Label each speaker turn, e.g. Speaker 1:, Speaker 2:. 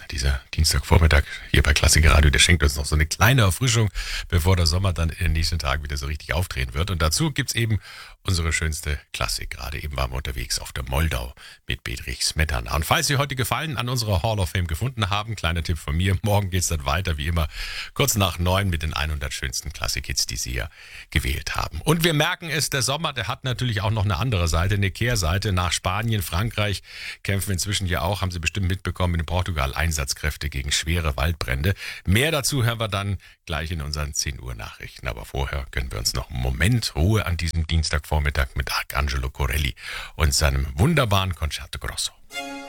Speaker 1: dieser Dienstagvormittag hier bei Klassik Radio, der schenkt uns noch so eine kleine Erfrischung, bevor der Sommer dann in den nächsten Tagen wieder so richtig aufdrehen wird. Und dazu gibt's eben unsere schönste Klassik. Gerade eben waren wir unterwegs auf der Moldau mit Bedřich Smetana. Und falls Sie heute Gefallen an unserer Hall of Fame gefunden haben, kleiner Tipp von mir, morgen geht's dann weiter, wie immer, kurz nach 9 mit den 100 schönsten Klassik-Hits, die Sie ja gewählt haben. Und wir merken es, der Sommer, der hat natürlich auch noch eine andere Seite, eine Kehrseite. Nach Spanien, Frankreich kämpfen inzwischen ja auch, haben Sie bestimmt mitbekommen, in Portugal Einsatzkräfte gegen schwere Waldbrände. Mehr dazu hören wir dann gleich in unseren 10 Uhr Nachrichten. Aber vorher gönnen wir uns noch einen Moment Ruhe an diesem Dienstagvormittag mit Arcangelo Corelli und seinem wunderbaren Concerto Grosso.